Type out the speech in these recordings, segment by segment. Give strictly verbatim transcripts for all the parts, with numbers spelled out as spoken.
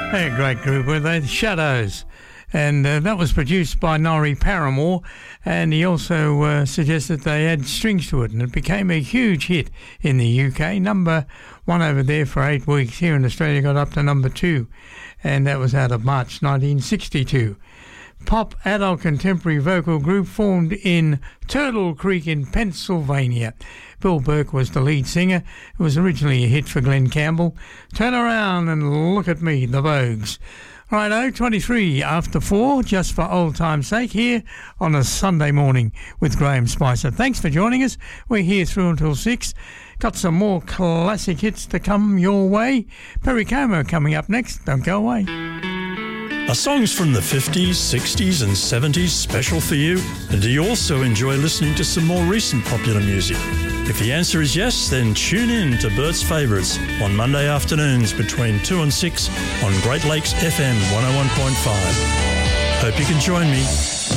They're a great group, were they? The Shadows. And uh, that was produced by Norrie Paramore, and he also uh, suggested they add strings to it, and it became a huge hit in the U K. Number one over there for eight weeks. Here in Australia got up to number two, and that was out of March nineteen sixty-two. Pop adult contemporary vocal group formed in Turtle Creek in Pennsylvania. Bill Burke was the lead singer. It was originally a hit for Glenn Campbell. Turn around and look at me, the Vogues. Righto, twenty-three after four, just for old time's sake, here on a Sunday morning with Graham Spicer. Thanks for joining us. We're here through until six. Got some more classic hits to come your way. Perry Como coming up next. Don't go away. Are songs from the fifties, sixties and seventies special for you? And do you also enjoy listening to some more recent popular music? If the answer is yes, then tune in to Bert's Favourites on Monday afternoons between two and six on Great Lakes F M one oh one point five. Hope you can join me.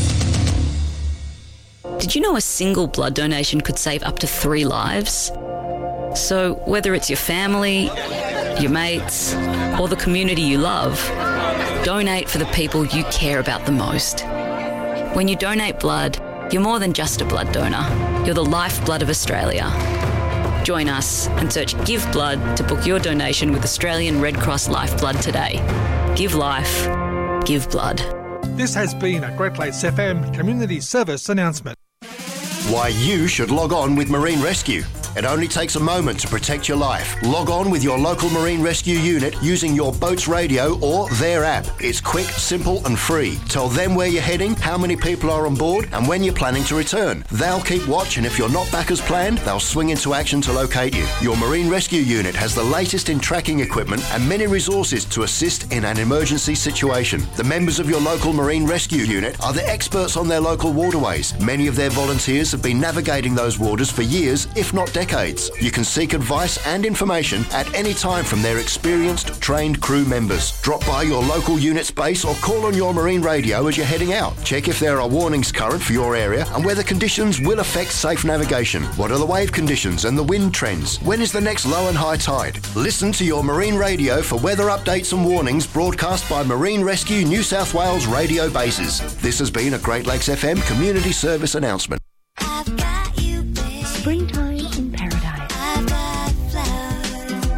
Did you know a single blood donation could save up to three lives? So whether it's your family, your mates, or the community you love, donate for the people you care about the most. When you donate blood, you're more than just a blood donor. You're the lifeblood of Australia. Join us and search Give Blood to book your donation with Australian Red Cross Lifeblood today. Give life. Give blood. This has been a Great Lakes F M Community Service announcement. Why you should log on with Marine Rescue. It only takes a moment to protect your life. Log on with your local Marine Rescue unit using your boat's radio or their app. It's quick, simple and free. Tell them where you're heading, how many people are on board and when you're planning to return. They'll keep watch, and if you're not back as planned, they'll swing into action to locate you. Your Marine Rescue unit has the latest in tracking equipment and many resources to assist in an emergency situation. The members of your local Marine Rescue unit are the experts on their local waterways. Many of their volunteers have been navigating those waters for years, if not decades. You can seek advice and information at any time from their experienced, trained crew members. Drop by your local unit's base or call on your marine radio as you're heading out. Check if there are warnings current for your area and whether conditions will affect safe navigation. What are the wave conditions and the wind trends? When is the next low and high tide? Listen to your marine radio for weather updates and warnings broadcast by Marine Rescue New South Wales radio bases. This has been a Great Lakes F M Community Service announcement. Springtime in Paradise.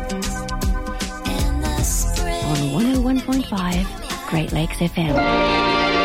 On one oh one point five Great Lakes F M.